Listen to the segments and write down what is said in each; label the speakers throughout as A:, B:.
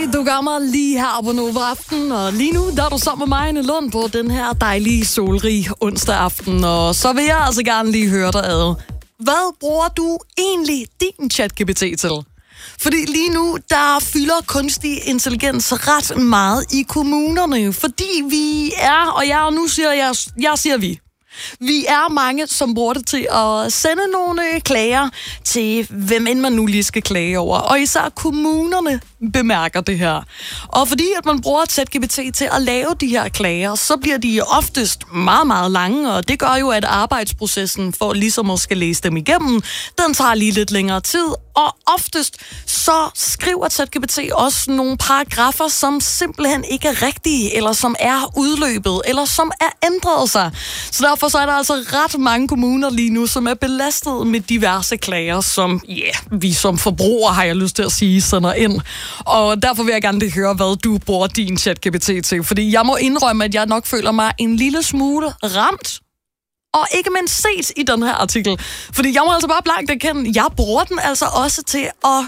A: Du gør mig lige her på Nova Aften, og lige nu der er du sammen med mig, Anne Lund, på den her dejlige, solrige onsdag aften. Og så vil jeg altså gerne lige høre dig ad. Hvad bruger du egentlig din ChatGPT til? Fordi lige nu, der fylder kunstig intelligens ret meget i kommunerne, fordi vi er, og nu siger jeg siger vi. Vi er mange, som bruger det til at sende nogle klager til, hvem end man nu lige skal klage over. Og især kommunerne bemærker det her. Og fordi at man bruger ChatGPT til at lave de her klager, så bliver de oftest meget, meget lange, og det gør jo, at arbejdsprocessen for ligesom at skal læse dem igennem, den tager lige lidt længere tid. Og oftest så skriver ChatGPT også nogle paragrafer, som simpelthen ikke er rigtige, eller som er udløbet, eller som er ændret sig. Så derfor så er der altså ret mange kommuner lige nu, som er belastet med diverse klager, som vi som forbrugere, har jeg lyst til at sige, sender ind. Og derfor vil jeg gerne lige høre, hvad du bruger din ChatGPT til. Fordi jeg må indrømme, at jeg nok føler mig en lille smule ramt. Og ikke mindst set i den her artikel. Fordi jeg må altså bare blankt erkende, jeg bruger den altså også til at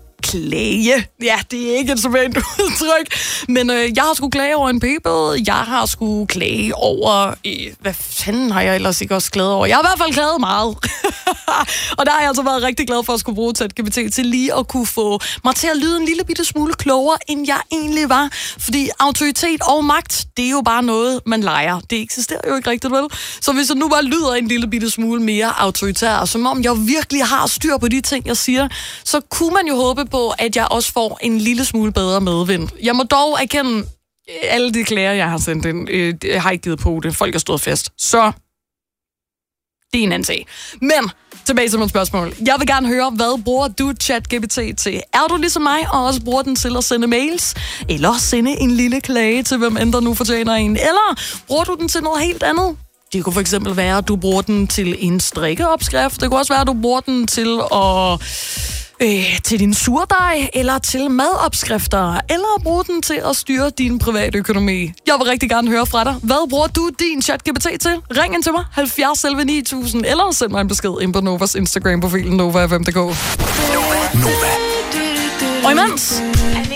A: klage. Ja, det er ikke et så pænt udtryk. Men jeg har sgu klage over en p-bøde. Jeg har sgu klage over... hvad fanden har jeg ellers ikke også klaget over? Jeg har i hvert fald klaget meget. Og der har jeg altså været rigtig glad for at skulle bruge ChatGPT til lige at kunne få mig til at lyde en lille bitte smule klogere, end jeg egentlig var. Fordi autoritet og magt, det er jo bare noget, man leger. Det eksisterer jo ikke rigtigt, vel? Så hvis jeg nu bare lyder en lille bitte smule mere autoritær, som om jeg virkelig har styr på de ting, jeg siger, så kunne man jo håbe på, at jeg også får en lille smule bedre medvind. Jeg må dog erkende, alle de klager, jeg har sendt ind, har ikke givet på det. Folk har stået fast. Så det er en anden sag. Men tilbage til mit spørgsmål. Jeg vil gerne høre, hvad bruger du ChatGPT til? Er du ligesom mig, og også bruger den til at sende mails? Eller sende en lille klage til, hvem end der nu fortjener en? Eller bruger du den til noget helt andet? Det kunne for eksempel være, at du bruger den til en strikkeopskrift. Det kunne også være, at du bruger den til at... til din surdej, eller til madopskrifter, eller bruge den til at styre din private økonomi. Jeg vil rigtig gerne høre fra dig. Hvad bruger du din ChatGPT til? Ring ind til mig, 70 11 9000, eller send mig en besked ind på Novas Instagram-profil, NovaFM.dk.
B: Nova.
A: Og imens,